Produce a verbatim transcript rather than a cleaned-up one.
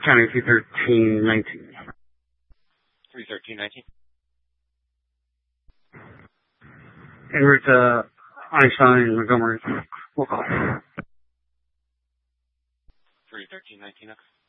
County three thirteen nineteen. three thirteen nineteen. En route to Einstein, Montgomery. We'll call. three thirteen nineteen.